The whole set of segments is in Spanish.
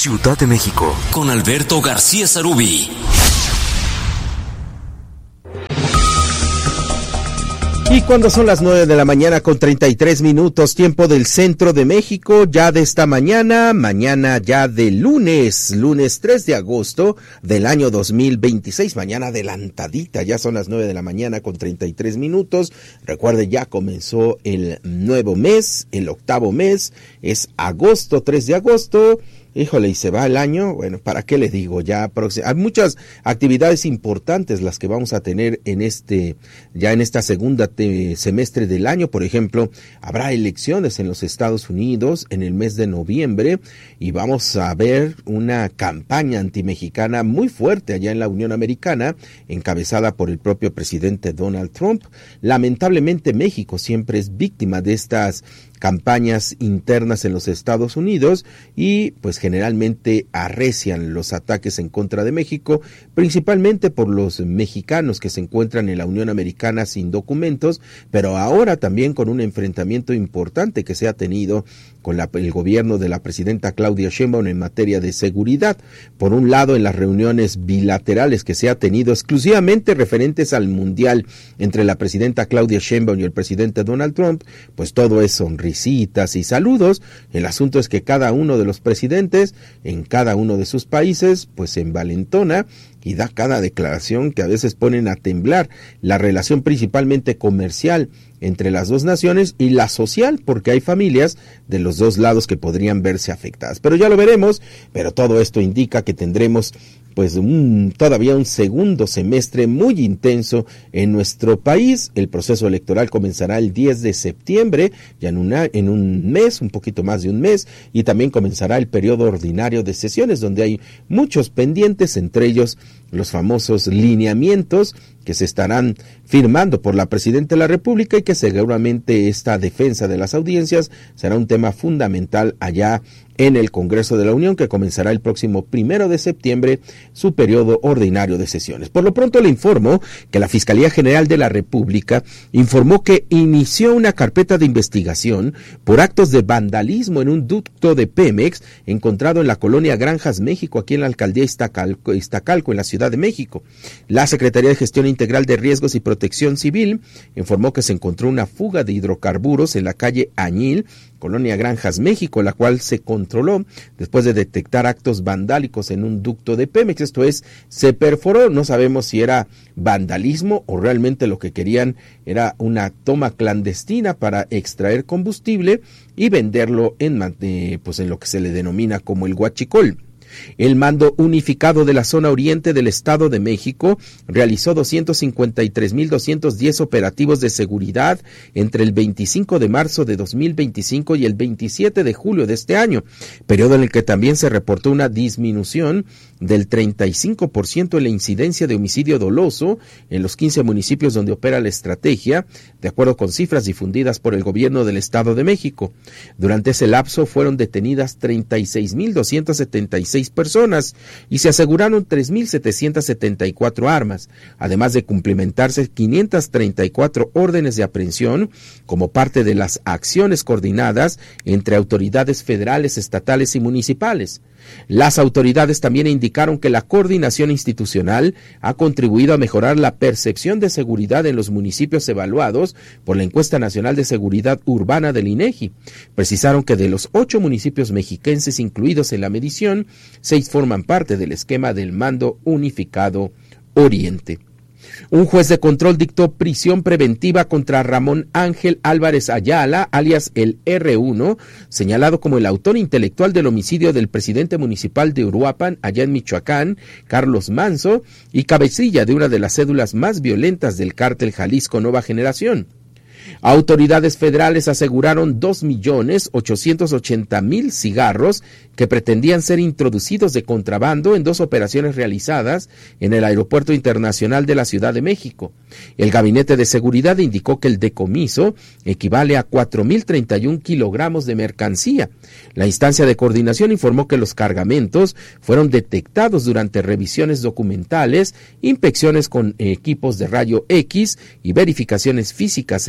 Ciudad de México, con Alberto García Sarubí. Y cuando son las 9:00 con 33 minutos, tiempo del centro de México, ya de esta mañana ya de lunes 3 de agosto del año 2026, mañana adelantadita, ya son las 9:00 con 33 minutos. Recuerde, ya comenzó el nuevo mes, el octavo mes, es agosto, 3 de agosto. Híjole, y se va el año. Bueno, ¿para qué les digo? Ya hay muchas actividades importantes las que vamos a tener en esta segunda semestre del año. Por ejemplo, habrá elecciones en los Estados Unidos en el mes de noviembre y vamos a ver una campaña antimexicana muy fuerte allá en la Unión Americana, encabezada por el propio presidente Donald Trump. Lamentablemente, México siempre es víctima de estas campañas internas en los Estados Unidos y pues generalmente arrecian los ataques en contra de México, principalmente por los mexicanos que se encuentran en la Unión Americana sin documentos, pero ahora también con un enfrentamiento importante que se ha tenido con el gobierno de la presidenta Claudia Sheinbaum en materia de seguridad. Por un lado, en las reuniones bilaterales que se ha tenido exclusivamente referentes al Mundial entre la presidenta Claudia Sheinbaum y el presidente Donald Trump, pues todo es sonrisitas y saludos. El asunto es que cada uno de los presidentes en cada uno de sus países pues se envalentona y da cada declaración que a veces ponen a temblar la relación principalmente comercial entre las dos naciones y la social, porque hay familias de los dos lados que podrían verse afectadas. Pero ya lo veremos, pero todo esto indica que tendremos pues todavía un segundo semestre muy intenso en nuestro país. El proceso electoral comenzará el 10 de septiembre, ya en un mes, un poquito más de un mes, y también comenzará el periodo ordinario de sesiones, donde hay muchos pendientes, entre ellos los famosos lineamientos que se estarán firmando por la presidenta de la República y que seguramente esta defensa de las audiencias será un tema fundamental allá en el Congreso de la Unión, que comenzará el próximo 1 de septiembre su periodo ordinario de sesiones. Por lo pronto le informo que la Fiscalía General de la República informó que inició una carpeta de investigación por actos de vandalismo en un ducto de Pemex encontrado en la colonia Granjas, México, aquí en la alcaldía Iztacalco, en la Ciudad de México. La Secretaría de Gestión Integral de Riesgos y Protección Civil informó que se encontró una fuga de hidrocarburos en la calle Añil, colonia Granjas, México, la cual se controló después de detectar actos vandálicos en un ducto de Pemex. Esto es, se perforó, no sabemos si era vandalismo o realmente lo que querían era una toma clandestina para extraer combustible y venderlo en lo que se le denomina como el huachicol. El Mando Unificado de la Zona Oriente del Estado de México realizó 253,210 operativos de seguridad entre el 25 de marzo de 2025 y el 27 de julio de este año, periodo en el que también se reportó una disminución del 35% en la incidencia de homicidio doloso en los 15 municipios donde opera la estrategia, de acuerdo con cifras difundidas por el gobierno del Estado de México. Durante ese lapso fueron detenidas 36,276 personas y se aseguraron 3,774 armas, además de cumplimentarse 534 órdenes de aprehensión como parte de las acciones coordinadas entre autoridades federales, estatales y municipales. Las autoridades también indicaron que la coordinación institucional ha contribuido a mejorar la percepción de seguridad en los municipios evaluados por la Encuesta Nacional de Seguridad Urbana del INEGI. Precisaron que de los 8 municipios mexiquenses incluidos en la medición, 6 forman parte del esquema del Mando Unificado Oriente. Un juez de control dictó prisión preventiva contra Ramón Ángel Álvarez Ayala, alias el R1, señalado como el autor intelectual del homicidio del presidente municipal de Uruapan, allá en Michoacán, Carlos Manso, y cabecilla de una de las cédulas más violentas del cártel Jalisco Nueva Generación. Autoridades federales aseguraron 2,880,000 cigarros que pretendían ser introducidos de contrabando en 2 operaciones realizadas en el Aeropuerto Internacional de la Ciudad de México. El Gabinete de Seguridad indicó que el decomiso equivale a 4,031 kilogramos de mercancía. La instancia de coordinación informó que los cargamentos fueron detectados durante revisiones documentales, inspecciones con equipos de rayo X y verificaciones físicas en embarques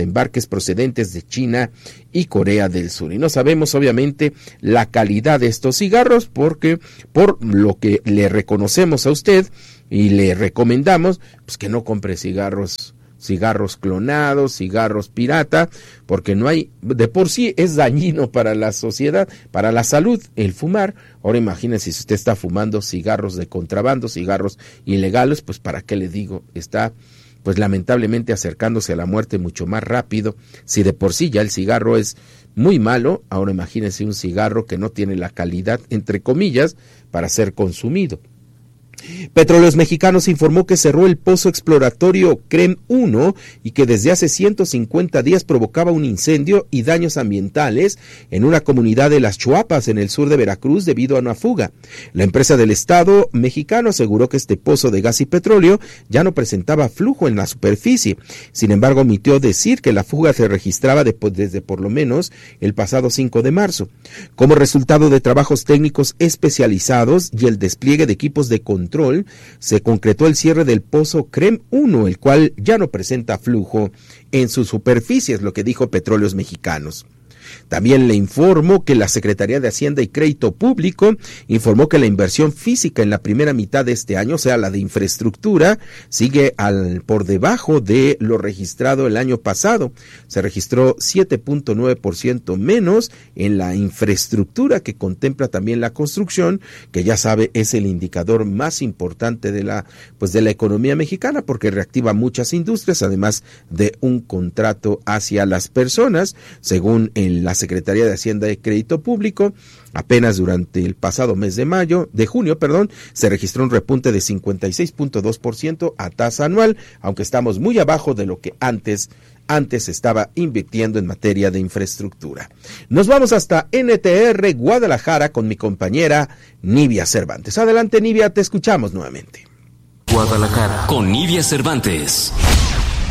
paquetes procedentes de China y Corea del Sur. Y no sabemos obviamente la calidad de estos cigarros, porque por lo que le reconocemos a usted y le recomendamos, pues que no compre cigarros clonados, cigarros pirata, porque no hay, de por sí es dañino para la sociedad, para la salud el fumar. Ahora imagínense si usted está fumando cigarros de contrabando, cigarros ilegales, pues para qué le digo, está pues lamentablemente acercándose a la muerte mucho más rápido. Si de por sí ya el cigarro es muy malo, ahora imagínense un cigarro que no tiene la calidad, entre comillas, para ser consumido. Petróleos Mexicanos informó que cerró el pozo exploratorio CREM 1 y que desde hace 150 días provocaba un incendio y daños ambientales en una comunidad de Las Chuapas, en el sur de Veracruz, debido a una fuga. La empresa del Estado mexicano aseguró que este pozo de gas y petróleo ya no presentaba flujo en la superficie. Sin embargo, omitió decir que la fuga se registraba desde por lo menos el pasado 5 de marzo. Como resultado de trabajos técnicos especializados y el despliegue de equipos de control, se concretó el cierre del pozo CREM 1, el cual ya no presenta flujo en su superficie, es lo que dijo Petróleos Mexicanos. También le informó que la Secretaría de Hacienda y Crédito Público informó que la inversión física en la primera mitad de este año, o sea, la de infraestructura, sigue por debajo de lo registrado el año pasado. Se registró 7.9% menos en la infraestructura, que contempla también la construcción, que ya sabe es el indicador más importante de la economía mexicana, porque reactiva muchas industrias, además de un contrato hacia las personas, según la Secretaría de Hacienda y Crédito Público. Apenas durante el pasado mes de junio, se registró un repunte de 56.2% a tasa anual, aunque estamos muy abajo de lo que antes estaba invirtiendo en materia de infraestructura. Nos vamos hasta NTR Guadalajara con mi compañera Nivia Cervantes. Adelante, Nivia, te escuchamos nuevamente. Guadalajara con Nivia Cervantes.